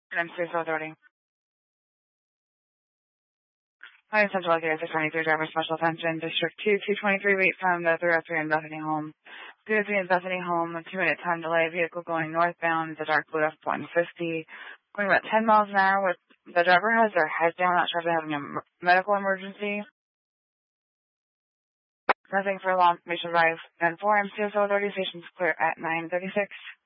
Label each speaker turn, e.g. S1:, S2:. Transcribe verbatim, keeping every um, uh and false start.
S1: I'm Central Authority. Hi, Central Authority, six twenty-three, driver special attention, District two, two twenty-three, wait from the three oh three in Bethany Home. three oh three in Bethany Home, a two-minute time delay, vehicle going northbound, the dark blue F one fifty, going about ten miles an hour with, the driver has their head down, not sure if they're having a m- medical emergency. Nothing for a long information drive. And four M C S O Authority station's clear at nine thirty-six.